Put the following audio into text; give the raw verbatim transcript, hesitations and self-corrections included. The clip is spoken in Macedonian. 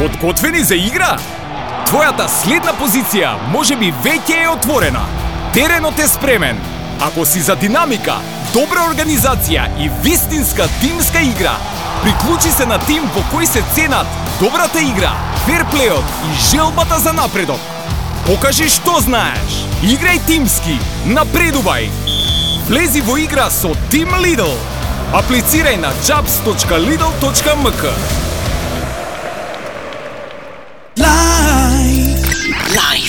Подготвени за игра? Твојата следна позиција може би веќе е отворена. Теренот е спремен. Ако си за динамика, добра организација и вистинска тимска игра, приклучи се на тим во кој се ценат добрата игра, ферплејот и желбата за напредок. Покажи што знаеш. Играј тимски. Напредувај. Влези во игра со Team Lidl. Аплицирај на jobs точка lidl точка m k. Live. Live.